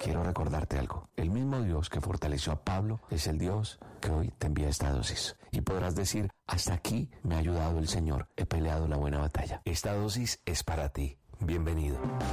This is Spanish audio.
quiero recordarte algo. El mismo Dios que fortaleció a Pablo es el Dios que hoy te envía esta dosis. Y podrás decir, hasta aquí me ha ayudado el Señor, he peleado la buena batalla. Esta dosis es para ti. Bienvenido.